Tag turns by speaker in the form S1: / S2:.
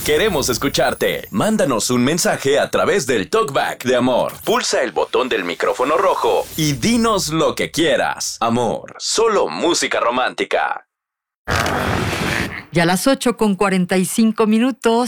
S1: Queremos escucharte. Mándanos un mensaje a través del TalkBack de Amor. Pulsa el botón del micrófono rojo y dinos lo que quieras. Amor, solo música romántica.
S2: Ya a las 8:45.